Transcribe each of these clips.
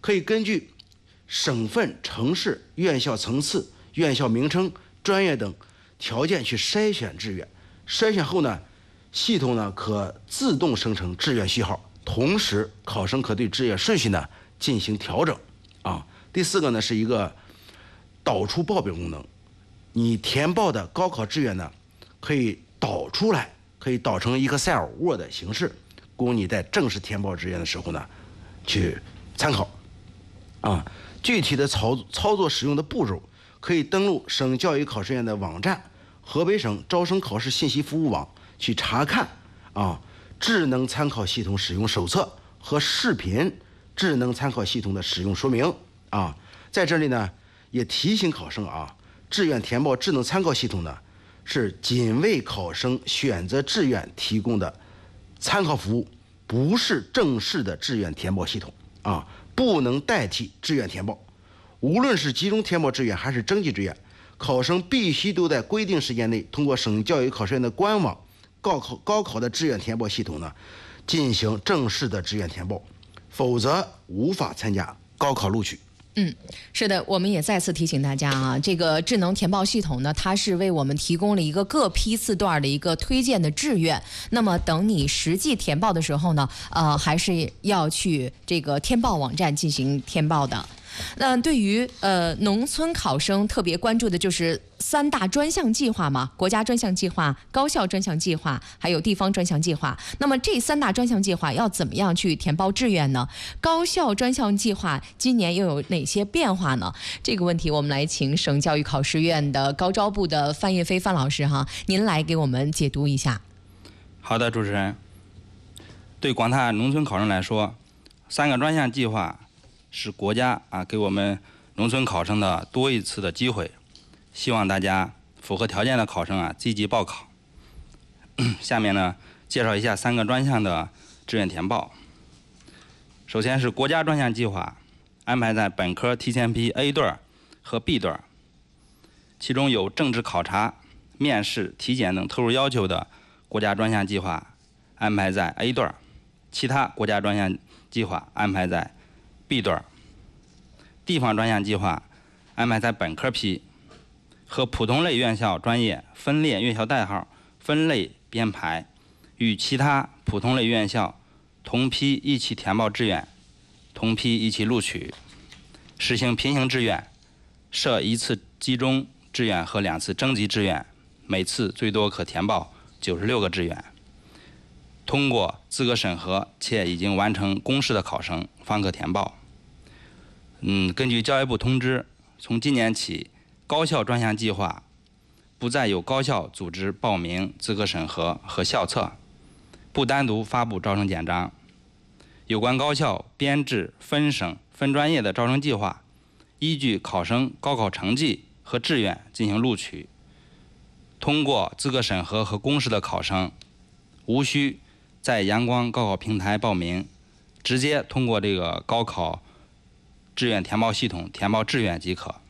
可以根据省份、城市、院校层次、院校名称、专业等条件去筛选志愿。筛选后呢，系统呢可自动生成志愿序号，同时考生可对志愿顺序呢进行调整。第4个呢是一个导出报表功能，你填报的高考志愿呢可以导出来，可以导成 Excel、Word 的形式，供你在正式填报志愿的时候呢去参考。具体的操作使用的步骤，可以登录省教育考试院的网站、河北省招生考试信息服务网去查看智能参考系统使用手册和视频智能参考系统的使用说明。在这里呢也提醒考生志愿填报智能参考系统呢是仅为考生选择志愿提供的参考服务，不是正式的志愿填报系统不能代替志愿填报。无论是集中填报志愿还是征集志愿，考生必须都在规定时间内通过省教育考试院的官网、高考的志愿填报系统呢进行正式的志愿填报，否则无法参加高考录取。 是的，我们也再次提醒大家这个智能填报系统呢，它是为我们提供了一个各批次段的一个推荐的志愿。那么等你实际填报的时候呢，还是要去这个填报网站进行填报的。那对于农村考生特别关注的就是3大专项计划嘛，国家专项计划、高校专项计划，还有地方专项计划。那么这3大专项计划要怎么样去填报志愿呢？高校专项计划今年又有哪些变化呢？这个问题我们来请省教育考试院的高招部的范叶飞范老师您来给我们解读一下。 好的，主持人。对广大农村考生来说，3个专项计划是国家给我们农村考生的多一次的机会，希望大家符合条件的考生积极报考。下面呢，介绍一下3个专项的志愿填报。首先是国家专项计划，安排在本科提前批 A 段和 B 段，其中有政治考察、面试、体检等特殊要求的国家专项计划安排在 A 段，其他国家专项计划安排在B 段。地方专项计划安排在本科批，和普通类院校专业分列院校代号、分类编排，与其他普通类院校同批一起填报志愿，同批一起录取，实行平行志愿，设1次集中志愿和2次征集志愿，每次最多可填报96个志愿。通过资格审核且已经完成公示的考生方可填报。根据教育部通知，从今年起，高校专项计划不再由高校组织报名、资格审核和校测，不单独发布招生简章。有关高校编制分省分专业的招生计划，依据考生高考成绩和志愿进行录取。通过资格审核和公示的考生，无需在阳光高考平台报名，直接通过这个高考志愿填报系统填报志愿即可。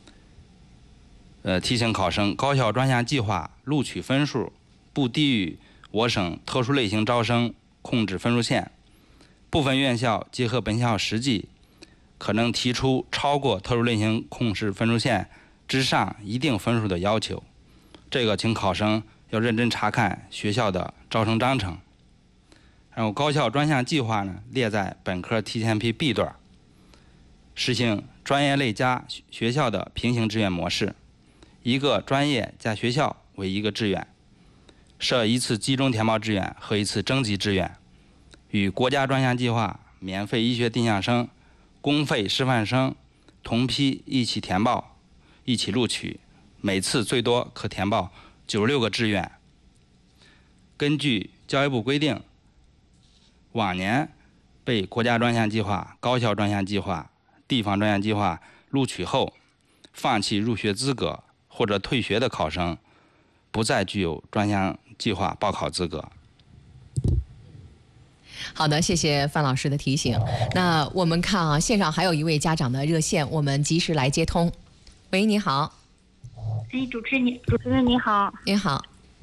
提醒考生，高校专项计划录取分数不低于我省特殊类型招生控制分数线，部分院校结合本校实际，可能提出超过特殊类型控制分数线之上一定分数的要求。这个请考生要认真查看学校的招生章程。然后高校专项计划呢列在本科提前批 B 段，实行专业类加学校的平行志愿模式，一个专业加学校为一个志愿，设1次集中填报志愿和1次征集志愿，与国家专项计划免费医学定向生、公费师范生同批一起填报，一起录取，每次最多可填报96个志愿。根据教育部规定，往年被国家专项计划、高校专项计划、地方专项计划录取后放弃入学资格或者退学的考生，不再具有专项计划报考资格。 好的，谢谢范老师的提醒。那我们看线上还有一位家长的热线，我们及时来接通。喂，你好。 主持人你好。 你好。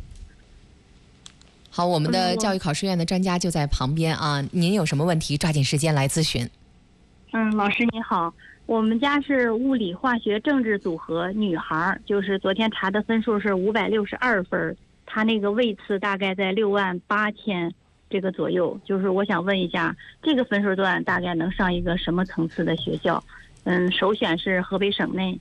好，我们的教育考试院的专家就在旁边您有什么问题抓紧时间来咨询。 老师你好，我们家是物理、化学、政治组合女孩，就是昨天查的分数是562分，她那个位次大概在68000这个左右，就是我想问一下，这个分数段大概能上一个什么层次的学校？首选是河北省内。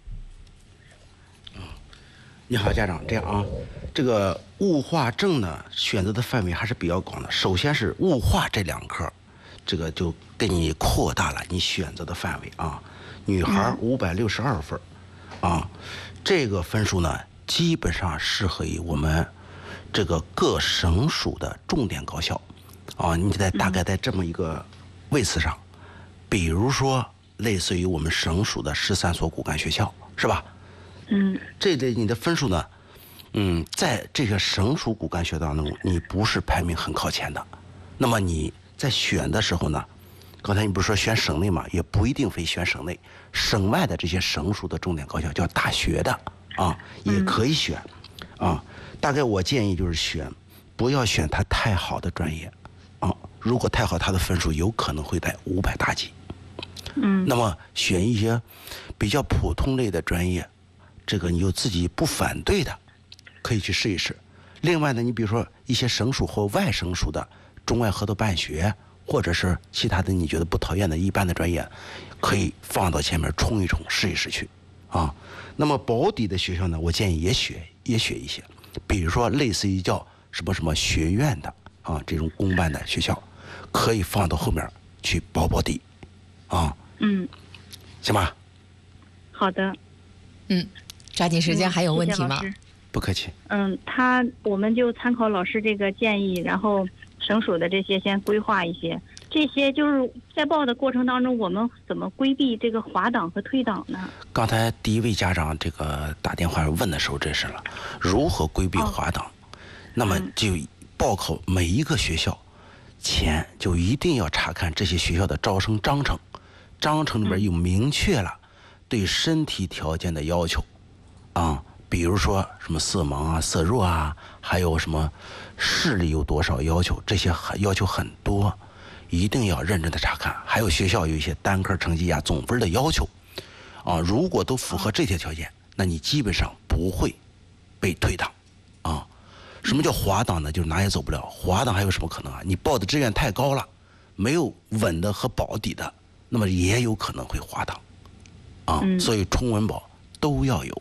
你好，家长，这样啊，这个物化政呢，选择的范围还是比较广的。首先是物化这2科，这个就给你扩大了你选择的范围啊。女孩562分，啊，这个分数呢，基本上适合于我们这个各省属的重点高校，啊，你大概在这么一个位次上，比如说类似于我们省属的13所骨干学校，是吧？这类你的分数呢，在这个省属骨干学当中，你不是排名很靠前的。那么你在选的时候呢，刚才你不是说选省内嘛，也不一定非选省内，省外的这些省属的重点高校叫大学的啊，也可以选啊。大概我建议就是不要选它太好的专业啊，如果太好，它的分数有可能会在500大几。那么选一些比较普通类的专业。这个你就自己不反对的，可以去试一试。另外呢，你比如说一些省属或外省属的中外合作办学，或者是其他的你觉得不讨厌的一般的专业，可以放到前面冲一冲，试一试去啊。那么保底的学校呢，我建议也选一些，比如说类似于叫什么学院的啊，这种公办的学校，可以放到后面去保底啊。行吧？ 好的。 抓紧时间，还有问题吗？ 不客气。 我们就参考老师这个建议，然后省属的这些先规划一些，这些就是在报的过程当中，我们怎么规避这个滑档和退档呢？ 刚才第一位家长这个打电话问的时候，这是了，如何规避滑档？那么就报考每一个学校前，就一定要查看这些学校的招生章程，章程里边有明确了对身体条件的要求。比如说什么色盲啊、色弱啊，还有什么视力有多少要求，这些要求很多，一定要认真的查看。还有学校有一些单科成绩啊、总分的要求，如果都符合这些条件，那你基本上不会被退档。什么叫滑档呢？就是哪也走不了。滑档还有什么可能啊？你报的志愿太高了，没有稳的和保底的，那么也有可能会滑档。所以冲稳保都要有。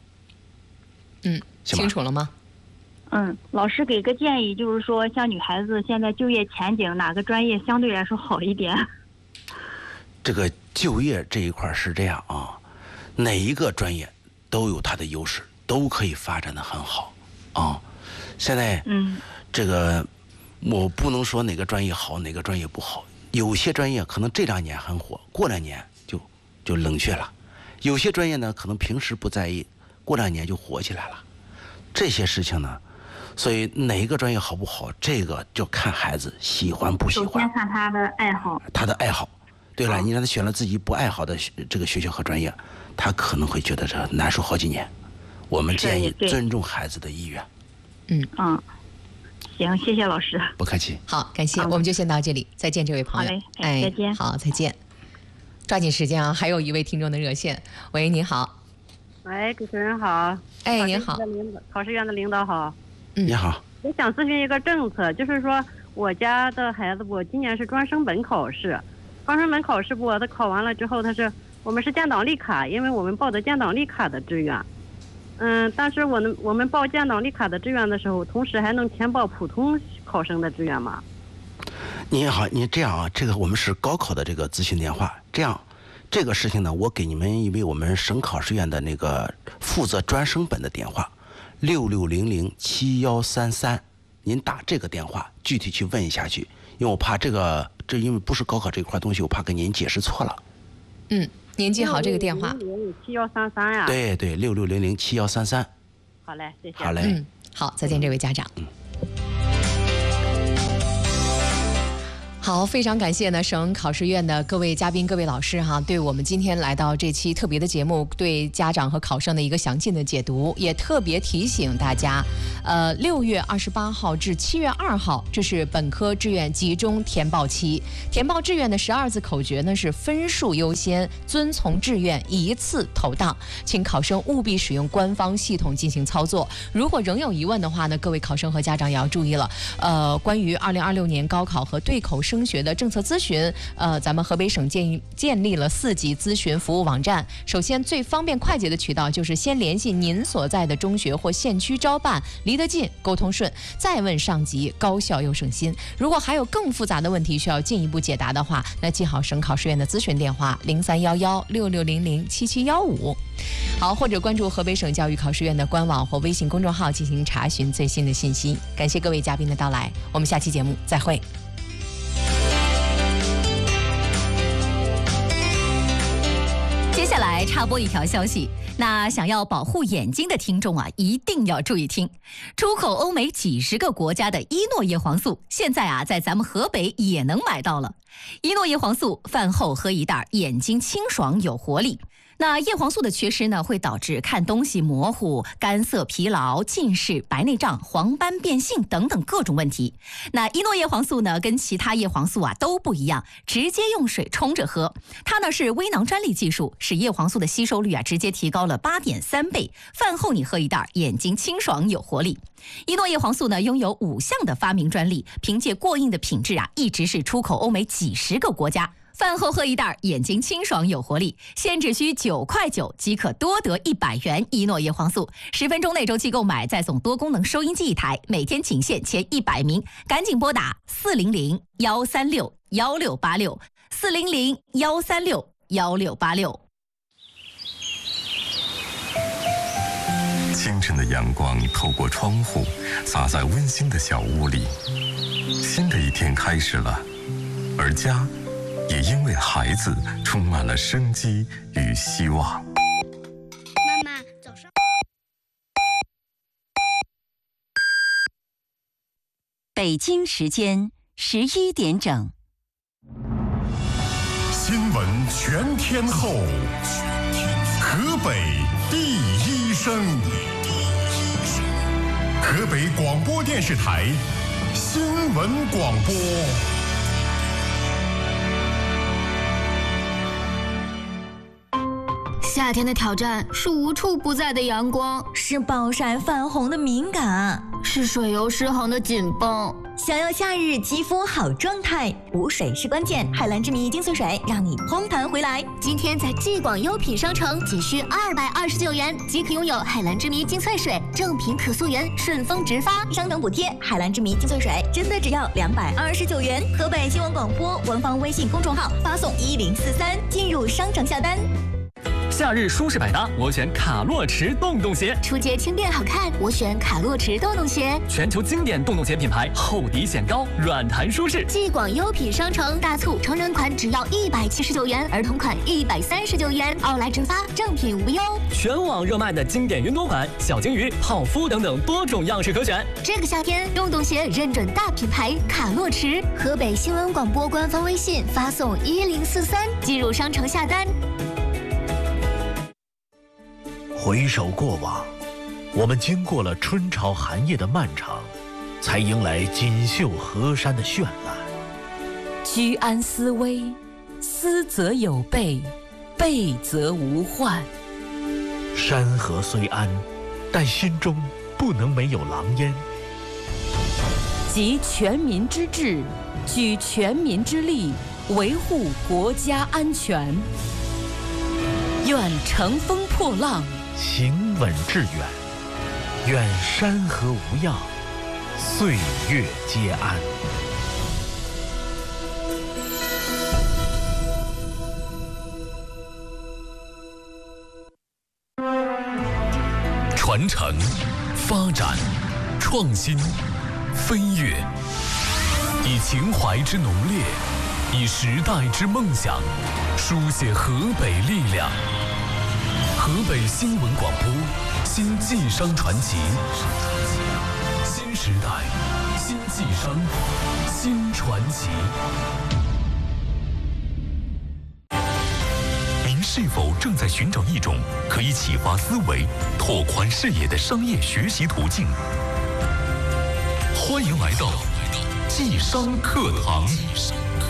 清楚了吗？ 老师给个建议，就是说像女孩子现在就业前景，哪个专业相对来说好一点？ 这个就业这一块是这样啊，哪一个专业都有它的优势，都可以发展得很好啊。现在这个我不能说哪个专业好，哪个专业不好，有些专业可能这2年很火，过2年就冷却了；有些专业呢，可能平时不在意，过2年就火起来了。这些事情呢，所以哪一个专业好不好，这个就看孩子喜欢不喜欢。 首先看他的爱好。 他的爱好。对了，你让他选了自己不爱好的这个学校和专业，他可能会觉得这难受好几年。我们建议尊重孩子的意愿。 行，谢谢老师。 不客气。 好，感谢，我们就先到这里，再见，这位朋友。 好嘞，再见。 好，再见。抓紧时间啊，还有一位听众的热线。喂，你好。 喂，主持人好。 您好。 考试院的领导好。 你好。 我想咨询一个政策，就是说我家的孩子，我今年是专升本考试，他考完了之后，我们是建档立卡，因为我们报的建档立卡的志愿。但是我们报建档立卡的志愿的时候，同时还能填报普通考生的志愿吗？ 你好，你这样啊，这个我们是高考的这个咨询电话，这个事情呢，我给你们一位我们省考试院的那个负责专升本的电话，66007133，您打这个电话具体去问一下去，因为我怕因为不是高考这块东西，我怕跟您解释错了。 您记好这个电话 ，7133呀。 对，66007133。 好嘞，谢谢。 好嘞。 好，再见，这位家长。 好，非常感谢呢省考试院的各位嘉宾、各位老师哈，对我们今天来到这期特别的节目，对家长和考生的一个详尽的解读，也特别提醒大家，6月28号至7月2号，这是本科志愿集中填报期。填报志愿的12字口诀呢是分数优先，遵从志愿，一次投档，请考生务必使用官方系统进行操作。如果仍有疑问的话呢，各位考生和家长也要注意了。关于2026年高考和对口升学的政策咨询，咱们河北省建立了4级咨询服务网站。首先，最方便快捷的渠道就是先联系您所在的中学或县区招办，离得近，沟通顺，再问上级，高效又省心。如果还有更复杂的问题需要进一步解答的话，那记好省考试院的咨询电话031166007715，好，或者关注河北省教育考试院的官网或微信公众号进行查询最新的信息。感谢各位嘉宾的到来，我们下期节目再会。 接下来插播一条消息，那想要保护眼睛的听众啊，一定要注意听。出口欧美几十个国家的伊诺叶黄素，现在啊在咱们河北也能买到了。伊诺叶黄素饭后喝一袋，眼睛清爽有活力。那叶黄素的缺失呢，会导致看东西模糊、干涩、疲劳、近视、白内障、黄斑变性等等各种问题。那伊诺叶黄素呢，跟其他叶黄素啊都不一样，直接用水冲着喝。它呢是微囊专利技术，使叶黄素的吸收率啊直接提高了8.3倍。饭后你喝一袋，眼睛清爽有活力。伊诺叶黄素呢拥有5项的发明专利，凭借过硬的品质啊，一直是出口欧美几十个国家。饭后喝一袋，眼睛清爽有活力，现只需9.9块即可多得100元伊诺叶黄素。10分钟内周期购买，再送多功能收音机1台，每天仅限前100名，赶紧拨打400-136-1686，400-136-1686。 清晨的阳光透过窗户，洒在温馨的小屋里。新的一天开始了，而家也因为孩子充满了生机与希望。 妈妈，早上。 北京时间11点整。 新闻全天候，河北第一声，河北广播电视台新闻广播。 夏天的挑战是无处不在的阳光， 是暴晒泛红的敏感， 是水油失衡的紧绷。 想要夏日肌肤好状态，补水是关键。海蓝之谜精粹水让你嘭弹回来。 今天在既广优品商城仅需229元即可拥有海蓝之谜精粹水，正品可溯源，顺丰直发， 商城补贴。海蓝之谜精粹水真的只要229元。河北新闻广播官方微信公众号发送1043进入商城下单。 夏日舒适百搭，我选卡洛驰洞洞鞋。 出街轻便好看，我选卡洛驰洞洞鞋。 全球经典洞洞鞋品牌，厚底显高，软弹舒适。 既广优品商城大促，成人款只要179元，儿童款139元，奥莱直发，正品无忧。 全网热卖的经典云朵款、小金鱼、泡芙等等多种样式可选。 这个夏天，洞洞鞋认准大品牌卡洛驰。河北新闻广播官方微信发送1043进入商城下单。 回首过往，我们经过了春潮寒夜的漫长，才迎来锦绣河山的绚烂。 居安思危，思则有备，备则无患。 山河虽安，但心中不能没有狼烟。 集全民之智，举全民之力，维护国家安全。愿乘风破浪， 行稳致远，愿山河无恙，岁月皆安。 传承、发展、创新、飞跃，以情怀之浓烈，以时代之梦想，书写河北力量。河北新闻广播，新晋商传奇，新时代， 新晋商，新传奇。您是否正在寻找一种可以启发思维、拓宽视野的商业学习途径？欢迎来到晋商课堂。